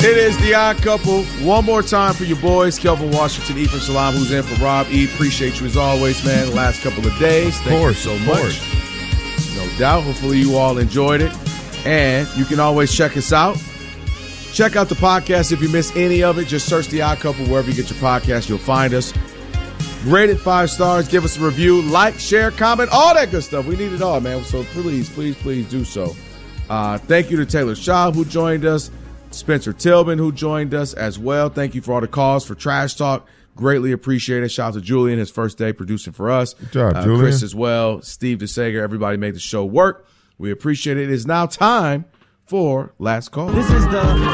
It is the Odd Couple. One more time for your boys, Kelvin Washington, Ephraim Salam, who's in for Rob E. Appreciate you as always, man, the last couple of days. Thank you so much. No doubt. Hopefully you all enjoyed it. And you can always check us out. Check out the podcast if you miss any of it. Just search the Odd Couple wherever you get your podcast. You'll find us. Rate it 5 stars. Give us a review. Like, share, comment, all that good stuff. We need it all, man. So please do so. Thank you to Taylor Shaw, who joined us. Spencer Tillman, who joined us as well. Thank you for all the calls for Trash Talk. Greatly appreciate it. Shout out to Julian, his first day producing for us. Good job, Julian. Chris as well. Steve DeSager. Everybody made the show work. We appreciate it. It is now time for Last Call. This is the